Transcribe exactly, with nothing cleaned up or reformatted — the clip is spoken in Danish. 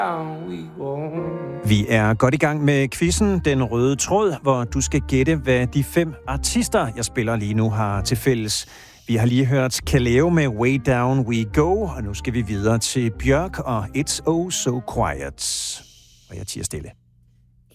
Vi er godt i gang med quizzen Den Røde Tråd, hvor du skal gætte, hvad de fem artister, jeg spiller lige nu, har til fælles. Vi har lige hørt Kaleo med Way Down We Go, og nu skal vi videre til Bjørk og It's Oh So Quiet. Og jeg tiger stille.